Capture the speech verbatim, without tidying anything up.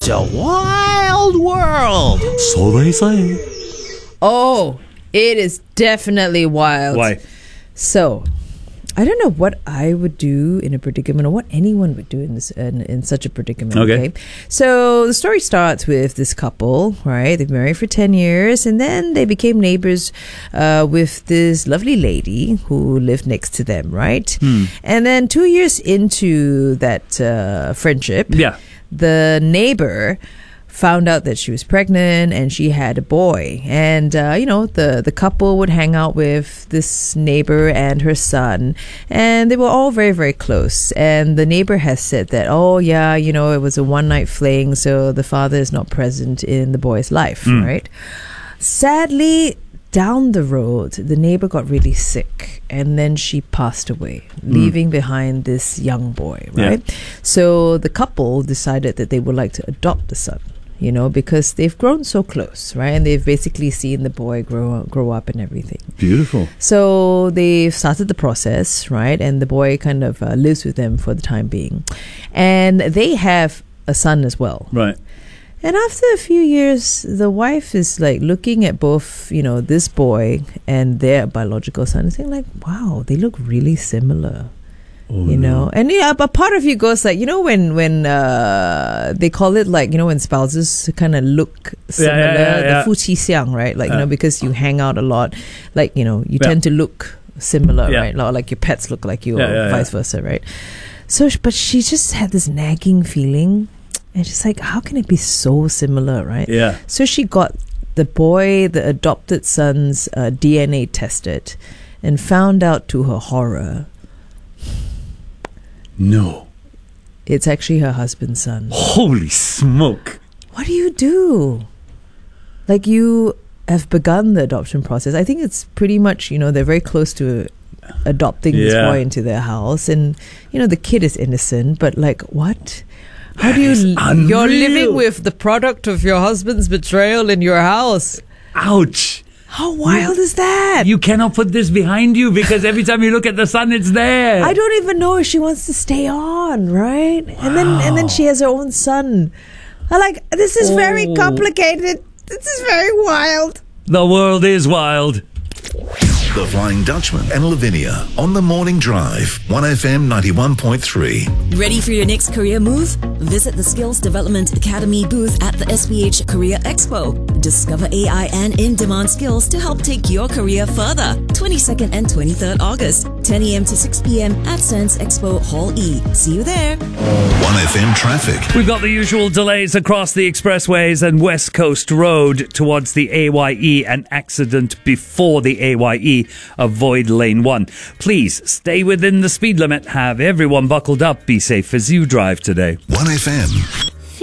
a wild world. So they say. Oh, it is definitely wild. Why? So, I don't know what I would do in a predicament, or what anyone would do in this in, in such a predicament. Okay. Okay. So the story starts with this couple, right? They've been married for ten years, and then they became neighbors uh, with this lovely lady who lived next to them, right? Hmm. And then two years into that uh, friendship, Yeah. the neighbor found out that she was pregnant and she had a boy, and uh, you know the the couple would hang out with this neighbor and her son, and they were all very very close. And the neighbor has said that, oh yeah, you know, it was a one night fling, so the father is not present in the boy's life, Mm. right? Sadly, down the road, the neighbor got really sick, and then she passed away, leaving behind this young boy, right? Yeah. So the couple decided that they would like to adopt the son, you know, because they've grown so close, right? And they've basically seen the boy grow grow up and everything. Beautiful. So they've started the process, right? And the boy kind of uh, lives with them for the time being. And they have a son as well. Right. And after a few years, the wife is like looking at both, you know, this boy and their biological son and saying like, wow, they look really similar. Oh, You no. know, and yeah, but part of you goes like, you know, when when uh, they call it like, you know, when spouses kind of look similar, yeah, yeah, yeah. the fu qi xiang, right? Like, you Uh. know, because you hang out a lot, like, you know, you Yeah. tend to look similar, Yeah. right? Or like your pets look like you, Yeah, or yeah, vice versa, right? So, sh- but she just had this nagging feeling, and she's like, how can it be so similar, right? Yeah. So she got the boy, the adopted son's uh, D N A tested, and found out to her horror, No. it's actually her husband's son. Holy smoke. What do you do? Like, you have begun the adoption process. I think it's pretty much, you know, they're very close to adopting this Yeah. boy into their house, and you know the kid is innocent, but like, what? How do you? is You're living unreal. with the product of your husband's betrayal in your house. Ouch. How wild is that? You cannot put this behind you because every time you look at the sun, it's there. I don't even know if she wants to stay on, right? And then and then she has her own son. I'm like, this is very Oh. complicated. This is very wild. The world is wild. The Flying Dutchman and Lavinia on the Morning Drive, one F M ninety-one point three. Ready for your next career move? Visit the Skills Development Academy booth at the S B H Career Expo. Discover A I and in-demand skills to help take your career further. twenty-second and twenty-third August, ten a.m. to six p.m. at Sands Expo Hall E. See you there. one F M traffic. We've got the usual delays across the expressways and West Coast Road towards the A Y E. An accident before the A Y E. Avoid lane one. Please stay within the speed limit. Have everyone buckled up. Be safe as you drive today. one F M.